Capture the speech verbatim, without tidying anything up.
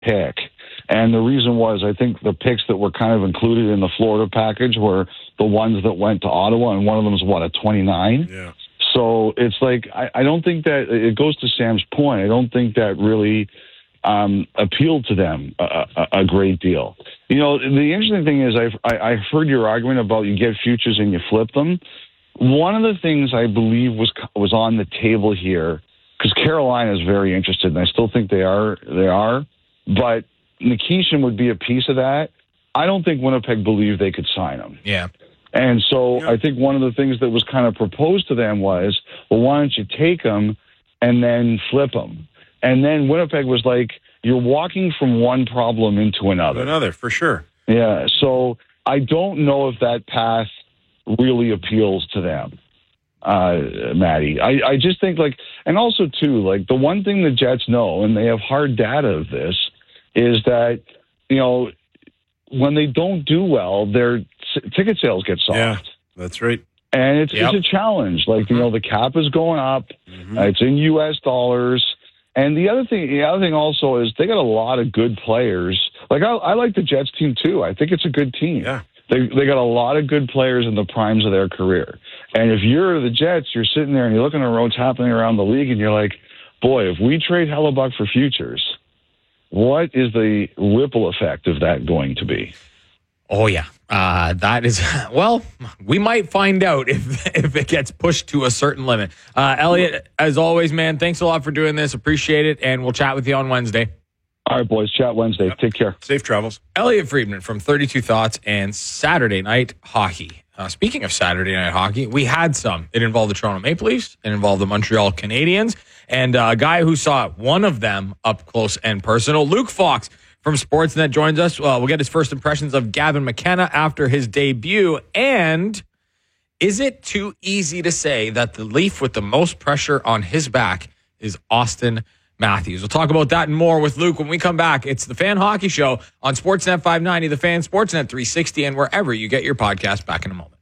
pick. And the reason was, I think the picks that were kind of included in the Florida package were the ones that went to Ottawa, and one of them is, what, a twenty-nine? Yeah. So it's like, I, I don't think that, it goes to Sam's point, I don't think that really um, appealed to them a, a, a great deal. You know, the interesting thing is, I've, I, I've heard your argument about you get futures and you flip them. One of the things I believe was was on the table here, because Carolina is very interested, and I still think they are, they are, but Nikishin would be a piece of that. I don't think Winnipeg believed they could sign him. Yeah. And so I think one of the things that was kind of proposed to them was, well, why don't you take him and then flip him? And then Winnipeg was like, you're walking from one problem into another. Another, for sure. Yeah. So I don't know if that path really appeals to them, uh, Maddie. I, I just think, like, and also, too, like, the one thing the Jets know, and they have hard data of this, is that, you know, when they don't do well, their s- ticket sales get soft. Yeah, that's right. And it's, Yep. it's a challenge. Like, Mm-hmm. you know, the cap is going up. Mm-hmm. Uh, it's in U S dollars. And the other thing, the other thing also is they got a lot of good players. Like, I, I like the Jets team, too. I think it's a good team. Yeah. They they got a lot of good players in the primes of their career. And if you're the Jets, you're sitting there and you're looking at what's happening around the league, and you're like, boy, if we trade Hellebuck for futures, what is the ripple effect of that going to be? Oh, yeah. Uh, that is, well, we might find out if if it gets pushed to a certain limit. Uh, Elliot, as always, man, thanks a lot for doing this. Appreciate it. And we'll chat with you on Wednesday. All right, boys. Chat Wednesday. Yep. Take care. Safe travels. Elliot Friedman from thirty-two Thoughts and Saturday Night Hockey. Uh, speaking of Saturday Night Hockey, we had some. It involved the Toronto Maple Leafs. It involved the Montreal Canadiens. And uh, a guy who saw one of them up close and personal, Luke Fox from Sportsnet, joins us. Uh, we'll get his first impressions of Gavin McKenna after his debut. And is it too easy to say that the Leaf with the most pressure on his back is Austin Matthews? We'll talk about that and more with Luke when we come back. It's the Fan Hockey Show on Sportsnet five ninety, the Fan, Sportsnet three sixty, and wherever you get your podcast. Back in a moment.